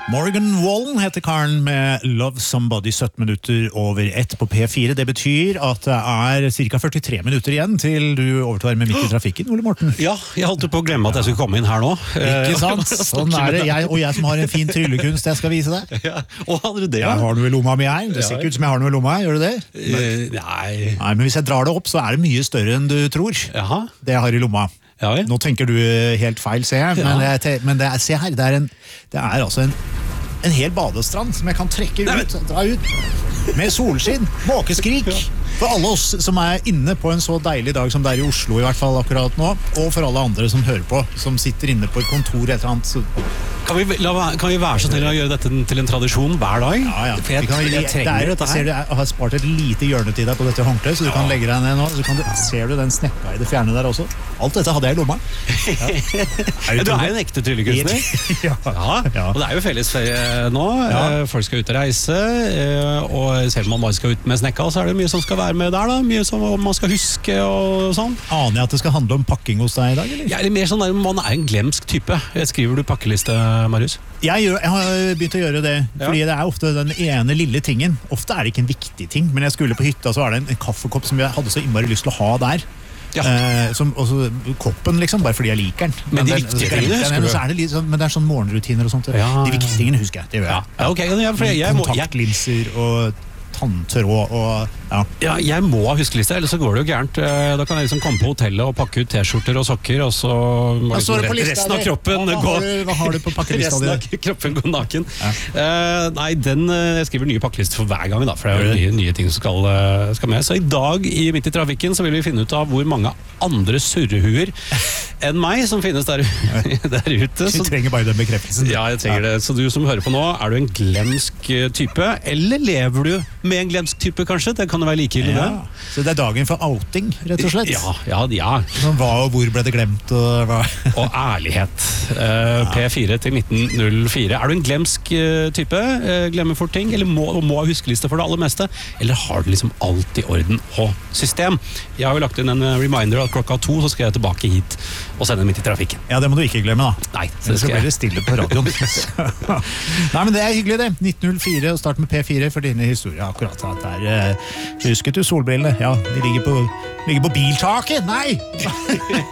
Morgan Wallen heter karen med Love Somebody 17 minutter over 1 på P4. Det betyr at det er ca. 43 minutter igjen til du overtar med midt i trafikken, Ole Morten. Ja, jeg holdt på å glemme at jeg skulle komme inn her nå. Ikke sant? Sånn er det. Jeg som har en fin tryllekunst jeg skal vise deg. Ja. Og hadde du det? Jeg har noe i lomma mi her. Det ser ikke ut som jeg har noe i lomma, gjør det det? Nei. Nei, men hvis jeg drar det opp, så er det mye større enn du tror. Jaha. Det jeg har i lomma. Ja, vel. Nå tenker du helt feil, ser jeg. Men se her, det er altså en hel badestrand som jeg kan trekke ut, dra ut, med solskinn, måkeskrik. For alle oss som er inne på en så deilig dag som det er i Oslo i hvert fall akkurat nå, og for alle andre som hører på, som sitter inne på et kontor et eller annet. Kan vi være så til å gjøre dette til en tradisjon hver dag? Ja. For jeg trenger dette her. Jeg har spart et lite hjørne til deg på dette håndkleet, så du kan legge deg ned nå. Ser du den snekka i det fjerne der også? Alt dette hadde jeg i lomma. Du er jo en ekte tryllekunstner. Ja. Og det er jo fellesferie nå. Folk skal ut og reise, og selv om man bare skal ut med snekka, så er det mye som skal være med der da. Mye som man skal huske og sånn. Aner jeg at det skal handle om pakking hos deg i dag, eller? Ja, eller mer sånn der, man er en glemsk type. Skriver du pakkeliste, Marius? Jeg har begynt å gjøre det, fordi det er ofte den ene lille tingen. Ofte er det ikke en viktig ting, men jeg skulle på hytta, så var det en kaffekopp som jeg hadde så innmari lyst til å ha der. Ja. Også koppen liksom, bare fordi jeg liker den. Men de viktige tingene husker du? Men det er sånn morgenrutiner og sånt. Ja. De viktige tingene husker jeg, det gjør jeg. Ja, okay, kontaktlinser og tanntråd og Ja, jeg må ha huskeliste, ellers så går det jo gærent. Da kan jeg liksom komme på hotellet og pakke ut t-skjorter og sokker, og så må liksom resten av kroppen gå. Hva har du på pakkelista di? Resten av kroppen går naken. Nei, jeg skriver nye pakkelister for hver gang da, for det er jo nye ting som skal med. Så i dag, midt i trafikken, så vil vi finne ut av hvor mange andre surrehuer enn meg som finnes der ute. Du trenger bare den bekreftelsen. Ja, jeg trenger det. Så du som hører på nå, er du en glemsk type, eller lever du med en glemsk type kanskje? Det kan det være likegyldig det. Så det er dagen for outing, rett og slett? Ja. Sånn, hva og hvor ble det glemt? Og ærlighet. P4 til 1904. Er du en glemsk type? Glemmer fort ting? Eller må ha huskeliste for det aller meste? Eller har du liksom alt i orden og system? Jeg har jo lagt inn en reminder at 2:00 så skal jeg tilbake hit og sende midt i trafikken. Ja, det må du ikke glemme da. Nei, det skal være stille på radioen. Nei, men det er hyggelig det. 1904 og start med P4 for dine historier. Akkurat at der husket du solbrillene. Ja, de ligger på biltaket. Nei!